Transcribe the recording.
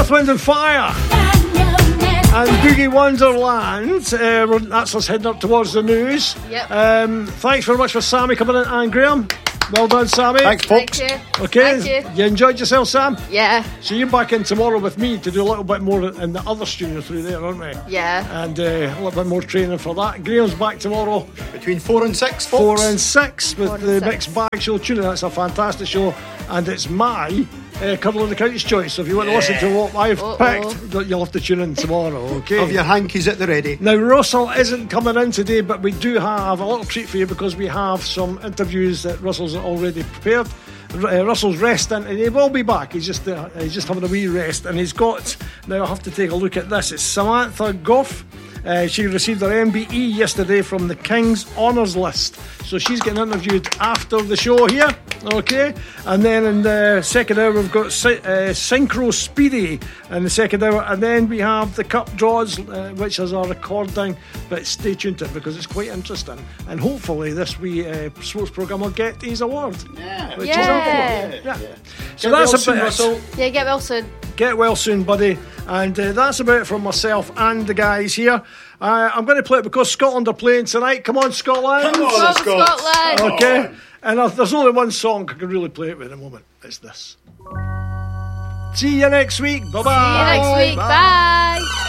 Earth, Wind and Fire and Boogie Wonderland. That's us heading up towards the news. Yep. Thanks very much for Sammy coming in and Graham. Well done, Sammy. Thanks, folks. Thank you. Okay, Thank you enjoyed yourself, Sam? Yeah. So you're back in tomorrow with me to do a little bit more in the other studio through there, aren't we? Yeah. And a little bit more training for that. Graham's back tomorrow. Between 4 and 6, 4 folks. and 6 with 4 and the 6. Mixed Bag Show tuning. That's a fantastic show, and it's my Cuddle of the Couch's choice. So if you want to listen to what I've picked, you'll have to tune in tomorrow. Okay. Have your hankies at the ready. Now Russell isn't coming in today, but we do have a little treat for you because we have some interviews that Russell's already prepared. Russell's resting, and he will be back. He's just having a wee rest, and he's got. Now I have to take a look at this. It's Samantha Goff. She received her MBE yesterday from the King's Honours List, so she's getting interviewed after the show here. Okay, and then in the second hour we've got Synchro Speedy in the second hour, and then we have the Cup Draws, which is our recording. But stay tuned to it because it's quite interesting, and hopefully this wee sports programme will get his award. Yeah. Which Yeah. is important. So Get that's well soon, about it. Russell. Yeah, get well soon. Get well soon, buddy. And that's about it from myself and the guys here. I'm going to play it because Scotland are playing tonight. Come on, Scotland. Come on, Go Scots. Scotland. Okay. And there's only one song I can really play it with at the moment. It's this. See you next week. Bye-bye. See you next week. Bye.